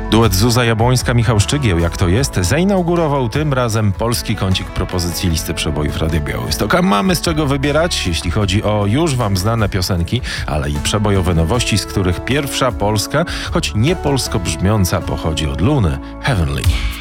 Duet Zuza Jabłońska, Michał Szczygieł, jak to jest, zainaugurował tym razem polski kącik propozycji listy przebojów Radia Białystok. A mamy z czego wybierać, jeśli chodzi o już wam znane piosenki, ale i przebojowe nowości, z których pierwsza polska, choć nie polsko brzmiąca, pochodzi od Luny, Heavenly.